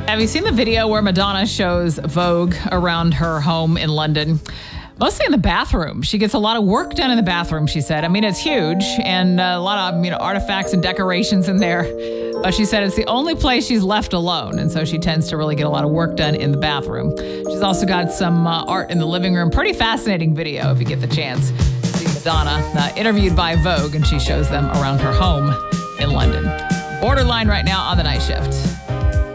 Have you seen the video where Madonna shows Vogue around her home in London? Mostly in the bathroom. She gets a lot of work done in the bathroom, she said. I mean, it's huge and a lot of, artifacts and decorations in there. But she said it's the only place she's left alone. And so she tends to really get a lot of work done in the bathroom. She's also got some art in the living room. Pretty fascinating video if you get the chance to see Madonna interviewed by Vogue, and she shows them around her home in London. Borderline right now on the night shift.